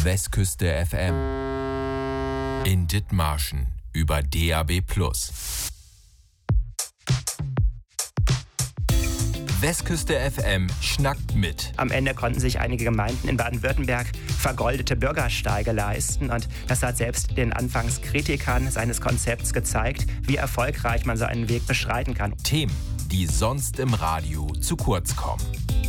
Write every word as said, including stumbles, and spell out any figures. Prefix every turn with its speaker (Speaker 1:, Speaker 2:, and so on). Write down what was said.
Speaker 1: Westküste F M. In Dithmarschen über D A B plus. Westküste F M schnackt mit.
Speaker 2: Am Ende konnten sich einige Gemeinden in Baden-Württemberg vergoldete Bürgersteige leisten. Und das hat selbst den Anfangskritikern seines Konzepts gezeigt, wie erfolgreich man so einen Weg beschreiten kann.
Speaker 1: Themen, die sonst im Radio zu kurz kommen.